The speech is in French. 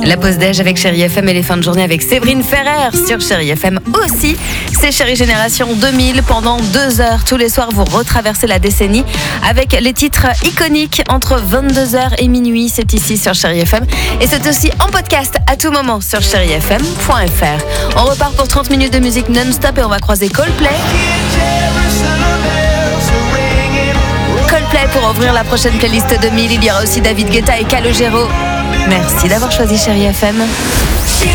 La pause déj avec Chérie FM et les fins de journée avec Séverine Ferrer sur Chérie FM aussi. C'est Chérie Génération 2000. Pendant 2 heures, tous les soirs, vous retraversez la décennie avec les titres iconiques entre 22h et minuit. C'est ici sur Chérie FM. Et c'est aussi en podcast à tout moment sur chérifm.fr. On repart pour 30 minutes de musique non-stop et on va croiser Coldplay. Coldplay pour ouvrir la prochaine playlist 2000. Il y aura aussi David Guetta et Calogero. Merci d'avoir choisi Chérie FM.